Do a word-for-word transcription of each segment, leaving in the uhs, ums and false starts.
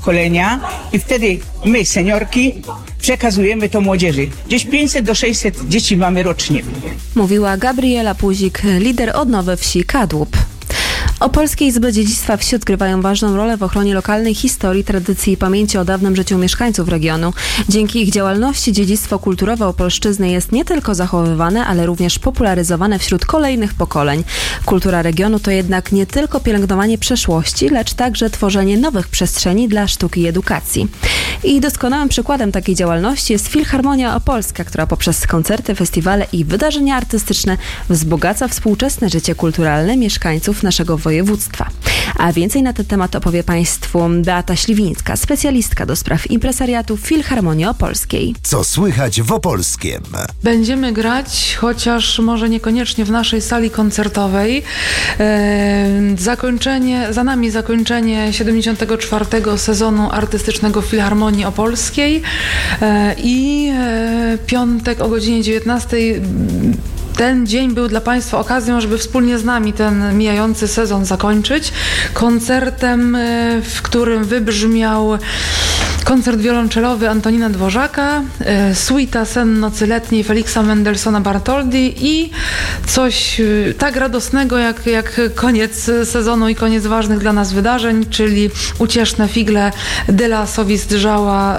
szkolenia i wtedy my, seniorki, przekazujemy to młodzieży. Gdzieś pięćset do sześćset dzieci mamy rocznie. Mówiła Gabriela Puzik, lider odnowy wsi Kadłub. Opolskie Izby Dziedzictwa Wsi odgrywają ważną rolę w ochronie lokalnej historii, tradycji i pamięci o dawnym życiu mieszkańców regionu. Dzięki ich działalności dziedzictwo kulturowe Opolszczyzny jest nie tylko zachowywane, ale również popularyzowane wśród kolejnych pokoleń. Kultura regionu to jednak nie tylko pielęgnowanie przeszłości, lecz także tworzenie nowych przestrzeni dla sztuki i edukacji. I doskonałym przykładem takiej działalności jest Filharmonia Opolska, która poprzez koncerty, festiwale i wydarzenia artystyczne wzbogaca współczesne życie kulturalne mieszkańców naszego województwa. A więcej na ten temat opowie Państwu Beata Śliwińska, specjalistka do spraw impresariatu Filharmonii Opolskiej. Co słychać w Opolskiem? Będziemy grać, chociaż może niekoniecznie w naszej sali koncertowej. E, zakończenie, za nami zakończenie siedemdziesiątego czwartego sezonu artystycznego Filharmonii Opolskiej e, i e, piątek o godzinie dziewiętnastej. Ten dzień był dla Państwa okazją, żeby wspólnie z nami ten mijający sezon zakończyć koncertem, w którym wybrzmiał koncert wiolonczelowy Antonina Dworzaka, suita Sen nocy letniej Feliksa Mendelssohna Bartholdy i coś tak radosnego jak, jak koniec sezonu i koniec ważnych dla nas wydarzeń, czyli ucieszne figle Dyla Sowizdżała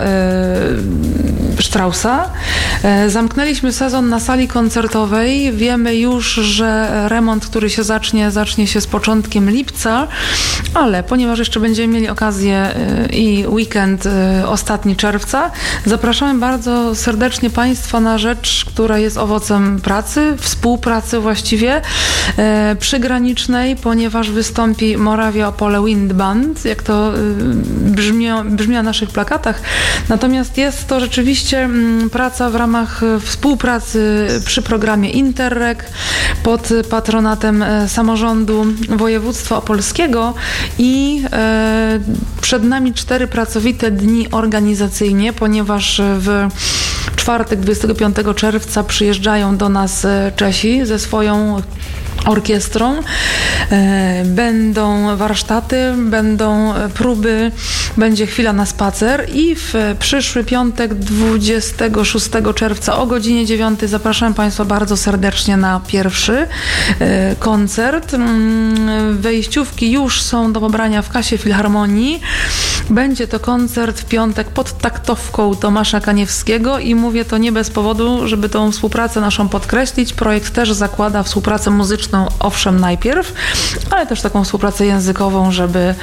Straussa. Zamknęliśmy sezon na sali koncertowej. Wiemy już, że remont, który się zacznie, zacznie się z początkiem lipca, ale ponieważ jeszcze będziemy mieli okazję i weekend ostatni czerwca, zapraszamy bardzo serdecznie Państwa na rzecz, która jest owocem pracy, współpracy właściwie przygranicznej, ponieważ wystąpi Moravia Opole Wind Band, jak to brzmi, brzmi na naszych plakatach. Natomiast jest to rzeczywiście praca w ramach współpracy przy programie Interreg pod patronatem samorządu województwa opolskiego i e, przed nami cztery pracowite dni organizacyjnie, ponieważ w czwartek dwudziestego piątego czerwca przyjeżdżają do nas Czesi ze swoją orkiestrą. Będą warsztaty, będą próby, będzie chwila na spacer i w przyszły piątek dwudziestego szóstego czerwca o godzinie dziewiątej zapraszam Państwa bardzo serdecznie na pierwszy koncert. Wejściówki już są do pobrania w kasie Filharmonii. Będzie to koncert w piątek pod taktowką Tomasza Kaniewskiego i mówię to nie bez powodu, żeby tą współpracę naszą podkreślić. Projekt też zakłada współpracę muzyczną, owszem najpierw, ale też taką współpracę językową, żeby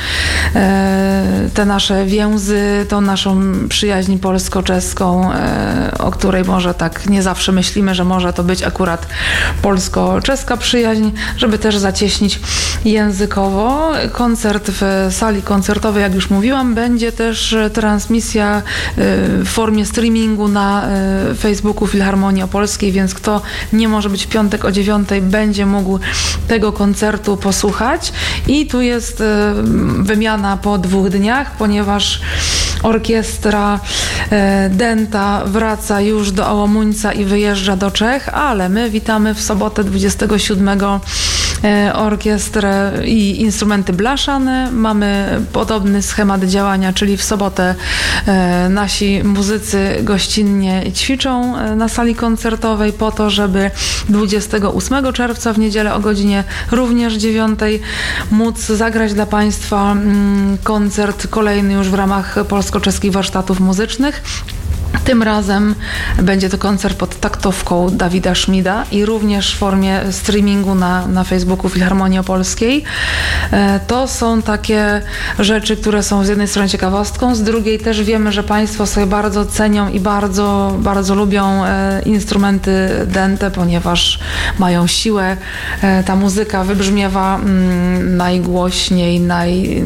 e, te nasze więzy, tą naszą przyjaźń polsko-czeską, e, o której może tak nie zawsze myślimy, że może to być akurat polsko-czeska przyjaźń, żeby też zacieśnić językowo. Koncert w sali koncertowej, jak już mówiłam, będzie też transmisja e, w formie streamingu na e, Facebooku Filharmonii Opolskiej, więc kto nie może być w piątek o dziewiątej, będzie mógł tego koncertu posłuchać. I tu jest e, wymiana po dwóch dniach, ponieważ orkiestra e, Denta wraca już do Ałomuńca i wyjeżdża do Czech, ale my witamy w sobotę dwudziestego siódmego e, orkiestrę i instrumenty blaszane. Mamy podobny schemat działania, czyli w sobotę e, nasi muzycy gościnnie ćwiczą e, na sali koncertowej po to, żeby dwudziestego ósmego czerwca w niedzielę o godzinie również dziewiątej móc zagrać dla Państwa mm, koncert kolejny już w ramach polsko-czeskich warsztatów muzycznych. Tym razem będzie to koncert pod taktowką Dawida Szmida i również w formie streamingu na, na Facebooku Filharmonii Opolskiej. E, to są takie rzeczy, które są z jednej strony ciekawostką, z drugiej też wiemy, że Państwo sobie bardzo cenią i bardzo, bardzo lubią e, instrumenty Dente, ponieważ mają siłę. E, ta muzyka wybrzmiewa mm, najgłośniej, naj...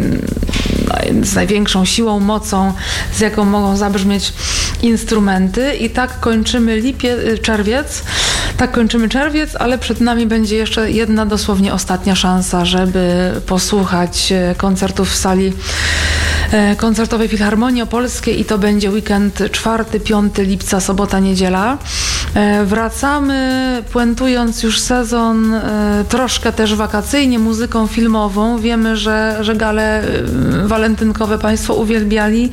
z największą siłą, mocą, z jaką mogą zabrzmieć instrumenty. I tak kończymy lipie, czerwiec, tak kończymy czerwiec, ale przed nami będzie jeszcze jedna dosłownie ostatnia szansa, żeby posłuchać koncertów w sali koncertowej Filharmonii Opolskiej i to będzie weekend czwartego piątego lipca, sobota, niedziela. E, wracamy, puentując już sezon e, troszkę też wakacyjnie, muzyką filmową. Wiemy, że, że gale e, walentynkowe Państwo uwielbiali.